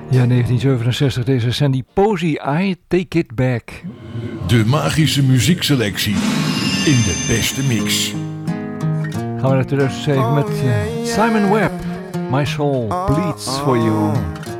Ja, 1967, deze Sandy Posey, I Take It Back. De magische muziekselectie in de beste mix. Gaan we naar 2007 met Simon Webb. My Soul Bleeds For You.